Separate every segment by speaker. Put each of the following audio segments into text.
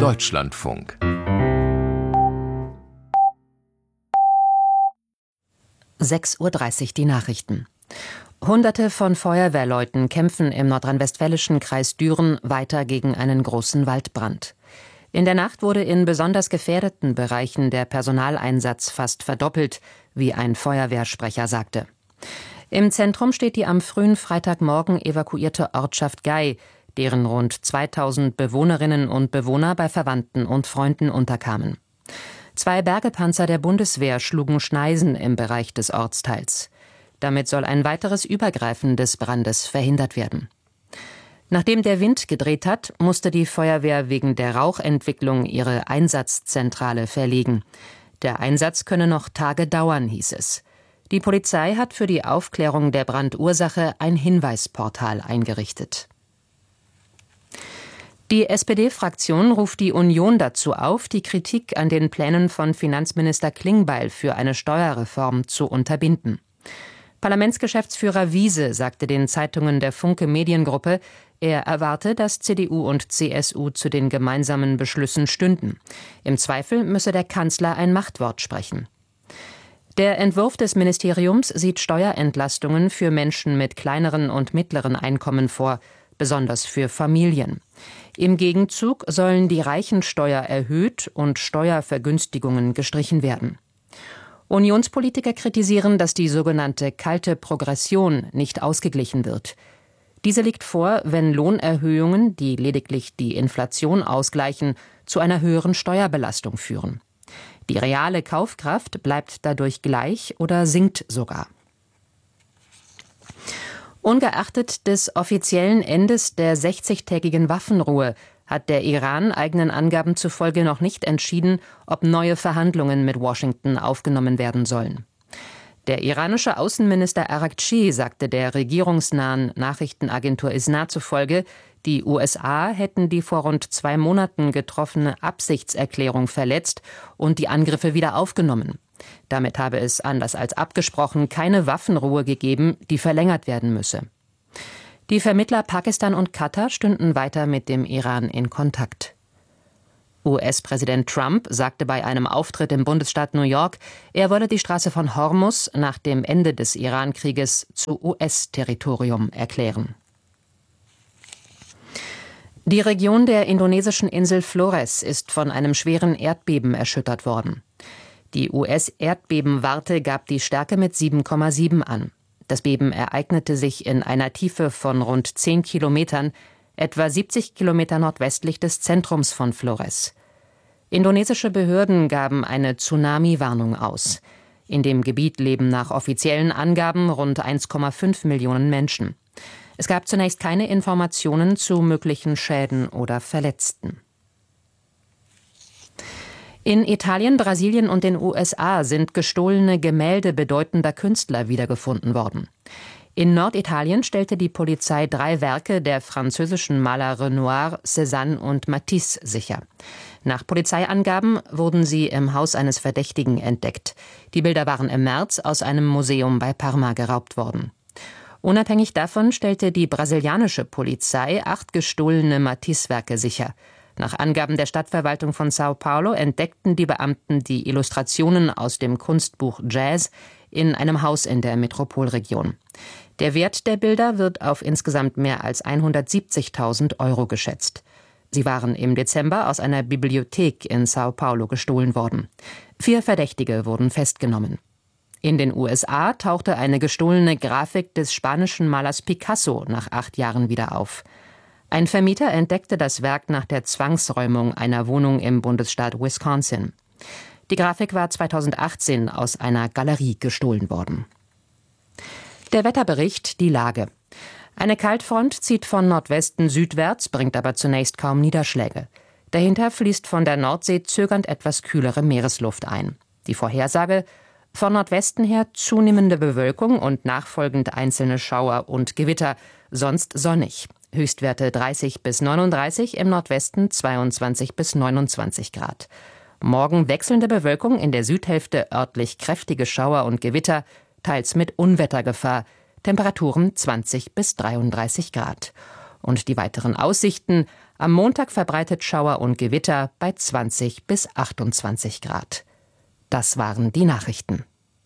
Speaker 1: Deutschlandfunk.
Speaker 2: (6:30 Uhr) die Nachrichten. Hunderte von Feuerwehrleuten kämpfen im nordrhein-westfälischen Kreis Düren weiter gegen einen großen Waldbrand. In der Nacht wurde in besonders gefährdeten Bereichen der Personaleinsatz fast verdoppelt, wie ein Feuerwehrsprecher sagte. Im Zentrum steht die am frühen Freitagmorgen evakuierte Ortschaft Gay, deren rund 2000 Bewohnerinnen und Bewohner bei Verwandten und Freunden unterkamen. 2 Bergepanzer der Bundeswehr schlugen Schneisen im Bereich des Ortsteils. Damit soll ein weiteres Übergreifen des Brandes verhindert werden. Nachdem der Wind gedreht hat, musste die Feuerwehr wegen der Rauchentwicklung ihre Einsatzzentrale verlegen. Der Einsatz könne noch Tage dauern, hieß es. Die Polizei hat für die Aufklärung der Brandursache ein Hinweisportal eingerichtet. Die SPD-Fraktion ruft die Union dazu auf, die Kritik an den Plänen von Finanzminister Klingbeil für eine Steuerreform zu unterbinden. Parlamentsgeschäftsführer Wiese sagte den Zeitungen der Funke Mediengruppe, er erwarte, dass CDU und CSU zu den gemeinsamen Beschlüssen stünden. Im Zweifel müsse der Kanzler ein Machtwort sprechen. Der Entwurf des Ministeriums sieht Steuerentlastungen für Menschen mit kleineren und mittleren Einkommen vor, besonders für Familien. Im Gegenzug sollen die Reichensteuer erhöht und Steuervergünstigungen gestrichen werden. Unionspolitiker kritisieren, dass die sogenannte kalte Progression nicht ausgeglichen wird. Diese liegt vor, wenn Lohnerhöhungen, die lediglich die Inflation ausgleichen, zu einer höheren Steuerbelastung führen. Die reale Kaufkraft bleibt dadurch gleich oder sinkt sogar. Ungeachtet des offiziellen Endes der 60-tägigen Waffenruhe hat der Iran eigenen Angaben zufolge noch nicht entschieden, ob neue Verhandlungen mit Washington aufgenommen werden sollen. Der iranische Außenminister Araghchi sagte der regierungsnahen Nachrichtenagentur ISNA zufolge, die USA hätten die vor rund 2 Monaten getroffene Absichtserklärung verletzt und die Angriffe wieder aufgenommen. Damit habe es, anders als abgesprochen, keine Waffenruhe gegeben, die verlängert werden müsse. Die Vermittler Pakistan und Katar stünden weiter mit dem Iran in Kontakt. US-Präsident Trump sagte bei einem Auftritt im Bundesstaat New York, er wolle die Straße von Hormuz nach dem Ende des Iran-Krieges zu US-Territorium erklären. Die Region der indonesischen Insel Flores ist von einem schweren Erdbeben erschüttert worden. Die US-Erdbebenwarte gab die Stärke mit 7,7 an. Das Beben ereignete sich in einer Tiefe von rund 10 Kilometern, etwa 70 Kilometer nordwestlich des Zentrums von Flores. Indonesische Behörden gaben eine Tsunami-Warnung aus. In dem Gebiet leben nach offiziellen Angaben rund 1,5 Millionen Menschen. Es gab zunächst keine Informationen zu möglichen Schäden oder Verletzten. In Italien, Brasilien und den USA sind gestohlene Gemälde bedeutender Künstler wiedergefunden worden. In Norditalien stellte die Polizei 3 Werke der französischen Maler Renoir, Cézanne und Matisse sicher. Nach Polizeiangaben wurden sie im Haus eines Verdächtigen entdeckt. Die Bilder waren im März aus einem Museum bei Parma geraubt worden. Unabhängig davon stellte die brasilianische Polizei 8 gestohlene Matisse-Werke sicher. Nach Angaben der Stadtverwaltung von São Paulo entdeckten die Beamten die Illustrationen aus dem Kunstbuch Jazz in einem Haus in der Metropolregion. Der Wert der Bilder wird auf insgesamt mehr als 170.000 € geschätzt. Sie waren im Dezember aus einer Bibliothek in São Paulo gestohlen worden. 4 Verdächtige wurden festgenommen. In den USA tauchte eine gestohlene Grafik des spanischen Malers Picasso nach 8 Jahren wieder auf. Ein Vermieter entdeckte das Werk nach der Zwangsräumung einer Wohnung im Bundesstaat Wisconsin. Die Grafik war 2018 aus einer Galerie gestohlen worden. Der Wetterbericht, die Lage. Eine Kaltfront zieht von Nordwesten südwärts, bringt aber zunächst kaum Niederschläge. Dahinter fließt von der Nordsee zögernd etwas kühlere Meeresluft ein. Die Vorhersage: von Nordwesten her zunehmende Bewölkung und nachfolgend einzelne Schauer und Gewitter, sonst sonnig. Höchstwerte 30 bis 39, im Nordwesten 22 bis 29 Grad. Morgen wechselnde Bewölkung, in der Südhälfte örtlich kräftige Schauer und Gewitter, teils mit Unwettergefahr. Temperaturen 20 bis 33 Grad. Und die weiteren Aussichten: Am Montag verbreitet Schauer und Gewitter bei 20 bis 28 Grad. Das waren die Nachrichten.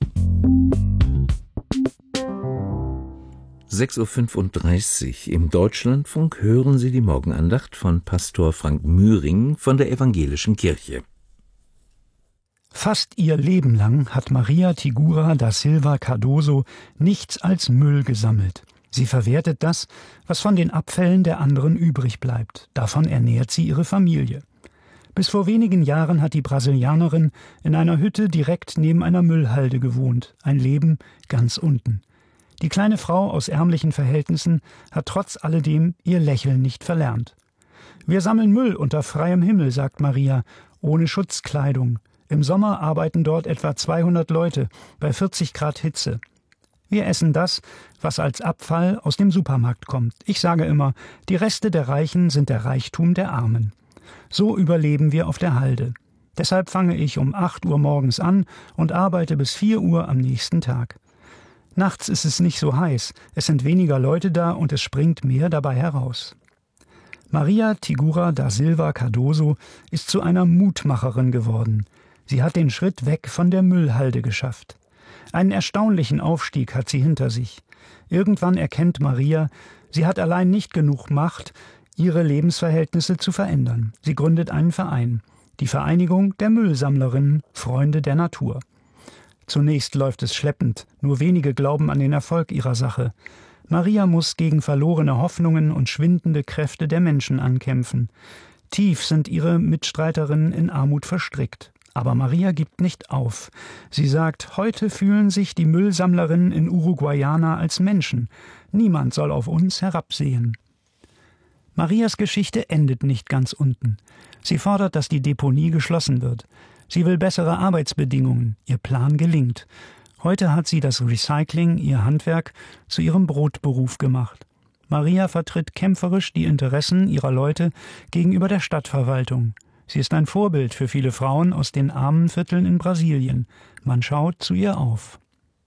Speaker 1: 6:35 Uhr im Deutschlandfunk hören Sie die Morgenandacht von Pastor Frank Mühring von der Evangelischen Kirche.
Speaker 3: Fast ihr Leben lang hat Maria Tigura da Silva Cardoso nichts als Müll gesammelt. Sie verwertet das, was von den Abfällen der anderen übrig bleibt. Davon ernährt sie ihre Familie. Bis vor wenigen Jahren hat die Brasilianerin in einer Hütte direkt neben einer Müllhalde gewohnt. Ein Leben ganz unten. Die kleine Frau aus ärmlichen Verhältnissen hat trotz alledem ihr Lächeln nicht verlernt. Wir sammeln Müll unter freiem Himmel, sagt Maria, ohne Schutzkleidung. Im Sommer arbeiten dort etwa 200 Leute bei 40 Grad Hitze. Wir essen das, was als Abfall aus dem Supermarkt kommt. Ich sage immer, die Reste der Reichen sind der Reichtum der Armen. So überleben wir auf der Halde. Deshalb fange ich um 8 Uhr morgens an und arbeite bis 4 Uhr am nächsten Tag. Nachts ist es nicht so heiß, es sind weniger Leute da und es springt mehr dabei heraus. Maria Tigura da Silva Cardoso ist zu einer Mutmacherin geworden. Sie hat den Schritt weg von der Müllhalde geschafft. Einen erstaunlichen Aufstieg hat sie hinter sich. Irgendwann erkennt Maria, sie hat allein nicht genug Macht, ihre Lebensverhältnisse zu verändern. Sie gründet einen Verein, die Vereinigung der Müllsammlerinnen Freunde der Natur. Zunächst läuft es schleppend, nur wenige glauben an den Erfolg ihrer Sache. Maria muss gegen verlorene Hoffnungen und schwindende Kräfte der Menschen ankämpfen. Tief sind ihre Mitstreiterinnen in Armut verstrickt. Aber Maria gibt nicht auf. Sie sagt, heute fühlen sich die Müllsammlerinnen in Uruguayana als Menschen. Niemand soll auf uns herabsehen. Marias Geschichte endet nicht ganz unten. Sie fordert, dass die Deponie geschlossen wird. Sie will bessere Arbeitsbedingungen. Ihr Plan gelingt. Heute hat sie das Recycling, ihr Handwerk, zu ihrem Brotberuf gemacht. Maria vertritt kämpferisch die Interessen ihrer Leute gegenüber der Stadtverwaltung. Sie ist ein Vorbild für viele Frauen aus den armen Vierteln in Brasilien. Man schaut zu ihr auf.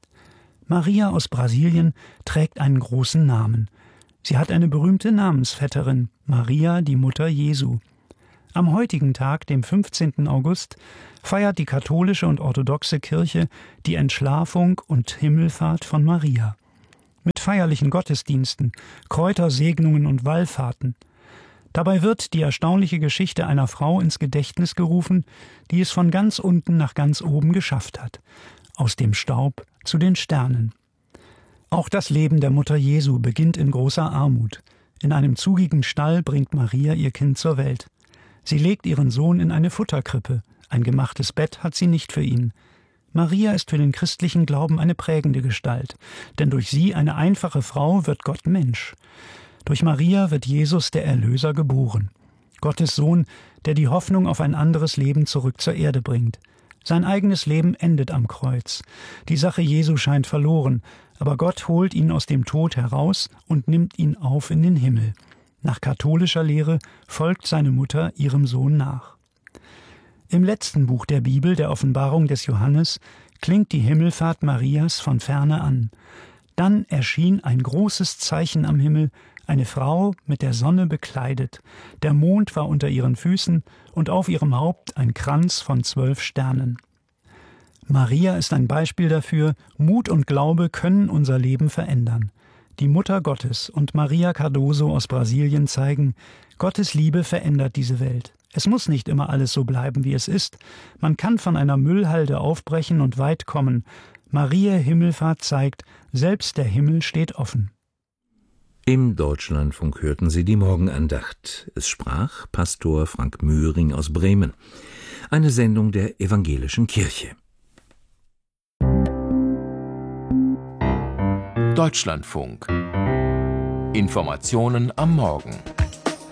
Speaker 3: Maria aus Brasilien trägt einen großen Namen. Sie hat eine berühmte Namensvetterin, Maria, die Mutter Jesu. Am heutigen Tag, dem 15. August, feiert die katholische und orthodoxe Kirche die Entschlafung und Himmelfahrt von Maria. Mit feierlichen Gottesdiensten, Kräutersegnungen und Wallfahrten. Dabei wird die erstaunliche Geschichte einer Frau ins Gedächtnis gerufen, die es von ganz unten nach ganz oben geschafft hat. Aus dem Staub zu den Sternen. Auch das Leben der Mutter Jesu beginnt in großer Armut. In einem zugigen Stall bringt Maria ihr Kind zur Welt. Sie legt ihren Sohn in eine Futterkrippe. Ein gemachtes Bett hat sie nicht für ihn. Maria ist für den christlichen Glauben eine prägende Gestalt, denn durch sie, eine einfache Frau, wird Gott Mensch. Durch Maria wird Jesus, der Erlöser, geboren. Gottes Sohn, der die Hoffnung auf ein anderes Leben zurück zur Erde bringt. Sein eigenes Leben endet am Kreuz. Die Sache Jesu scheint verloren, aber Gott holt ihn aus dem Tod heraus und nimmt ihn auf in den Himmel. Nach katholischer Lehre folgt seine Mutter ihrem Sohn nach. Im letzten Buch der Bibel, der Offenbarung des Johannes, klingt die Himmelfahrt Marias von ferne an. Dann erschien ein großes Zeichen am Himmel, eine Frau mit der Sonne bekleidet. Der Mond war unter ihren Füßen und auf ihrem Haupt ein Kranz von 12 Sternen. Maria ist ein Beispiel dafür, Mut und Glaube können unser Leben verändern. Die Mutter Gottes und Maria Cardoso aus Brasilien zeigen, Gottes Liebe verändert diese Welt. Es muss nicht immer alles so bleiben, wie es ist. Man kann von einer Müllhalde aufbrechen und weit kommen. Maria Himmelfahrt zeigt, selbst der Himmel steht offen.
Speaker 1: Im Deutschlandfunk hörten Sie die Morgenandacht. Es sprach Pastor Frank Mühring aus Bremen. Eine Sendung der Evangelischen Kirche.
Speaker 4: Deutschlandfunk. Informationen am Morgen.